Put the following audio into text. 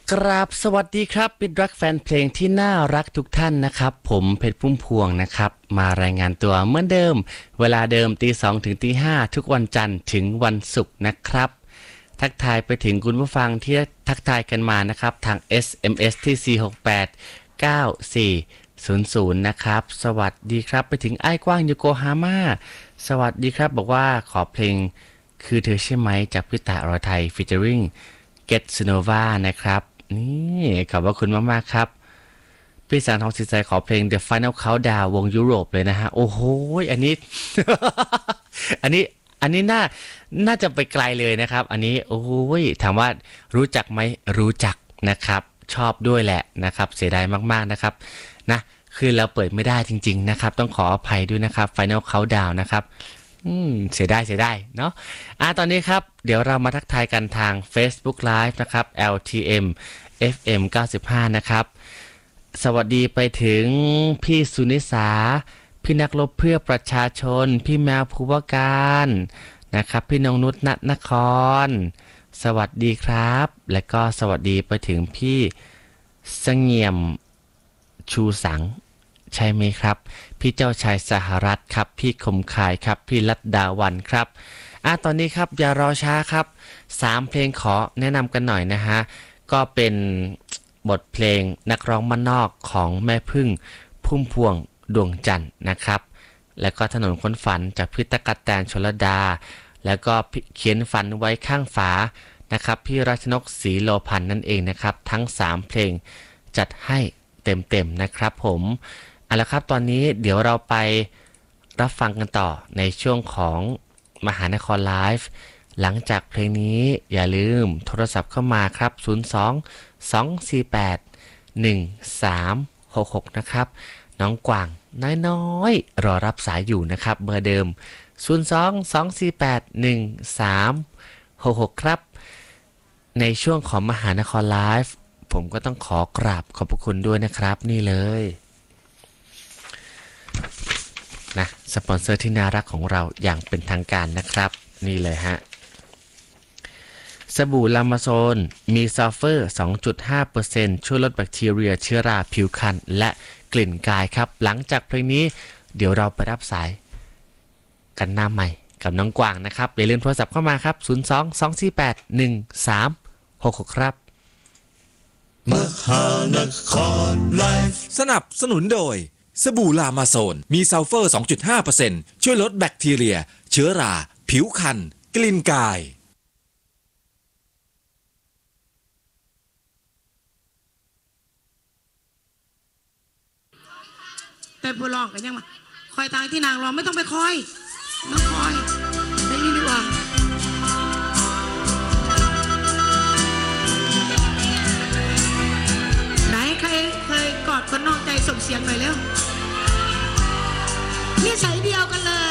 กราบสวัสดีครับมิตรรักแฟนเพลงที่น่ารักทุกท่านนะครับผมเพชรพุ่มพวงนะครับมารายงานตัวเหมือนเดิมเวลาเดิมตี 2ถึงตี 5ทุกวันจันทร์ถึงวันศุกร์นะครับทักทายไปถึงคุณผู้ฟังที่ทักทายกันมานะครับทาง SMS ที่ 4689400นะครับสวัสดีครับไปถึงไอ้กว้างโยโกฮาม่าสวัสดีครับบอกว่าขอเพลงคือเธอใช่ไหมจากพิตาอรไทยฟีเจอริงGet Sonova นะครับนี่ขอบพระคุณมากๆครับพี่สารทองสินใจขอเพลง The Final Countdown วงยุโรปเลยนะฮะโอ้โหอันนี้ อันนี้น่าจะไปไกลเลยนะครับอันนี้โอ้ยถามว่ารู้จักไหมรู้จักนะครับชอบด้วยแหละนะครับเสียดายมากๆนะครับนะคือเราเปิดไม่ได้จริงๆนะครับต้องขออภัยด้วยนะครับ Final Countdown นะครับเสียดายเนาะตอนนี้ครับเดี๋ยวเรามาทักทายกันทาง Facebook Live นะครับ LTM FM 95นะครับสวัสดีไปถึงพี่สุนิสาพี่นักรบเพื่อประชาชนพี่แมวภูวการนะครับพี่นงนุชณนครสวัสดีครับและก็สวัสดีไปถึงพี่เสงี่ยมชูสังใช่ไหมครับพี่เจ้าชายสหรัฐครับพี่คมคายครับพี่ลัดดาวันครับตอนนี้ครับอย่ารอช้าครับ3เพลงขอแนะนำกันหน่อยนะฮะก็เป็นบทเพลงนักร้องบ้านนอกของแม่พึ่งพุ่มพวงดวงจันทร์นะครับแล้วก็ถนนค้นฝันจากพี่ตะกะแตนชลดาแล้วก็เขียนฝันไว้ข้างฝานะครับพี่รัชนกศรีโลพันธ์นั่นเองนะครับทั้ง3เพลงจัดให้เต็มๆนะครับผมเอาละครับตอนนี้เดี๋ยวเราไปรับฟังกันต่อในช่วงของมหานครไลฟ์หลังจากเพลงนี้อย่าลืมโทรศัพท์เข้ามาครับ02-248-1366นะครับน้องกวางน้อยๆรอรับสายอยู่นะครับเบอร์เดิม02-248-1366ครับในช่วงของมหานครไลฟ์ผมก็ต้องขอกราบขอบพระคุณด้วยนะครับนี่เลยนะสปอนเซอร์ที่น่ารักของเราอย่างเป็นทางการนะครับนี่เลยฮะสบู่ลามาโซนมีซัลเฟอร์ 2.5% ช่วยลดแบคทีเรียเชื้อราผิวคันและกลิ่นกายครับหลังจากเพลงนี้เดี๋ยวเราไปรับสายกันหน้าใหม่กับน้องกวางนะครับอย่าลืมโทรศัพท์เข้ามาครับ02-248-1366ครับมหานครไลฟ์สนับสนุนโดยสบู่ลามาโซนมีซัลเฟอร์ 2.5% ช่วยลดแบคทีเรียเชื้อราผิวคันกลิ่นกายแต่ผู้ร้องกันยังมาคอยทางที่นางร้องไม่ต้องไปคอยน้องคอยได้ยินดีกว่าไหนใครเคยกอดคนนอกใจส่งเสียงหน่อยเร็วนิสัยเดียวกันเลย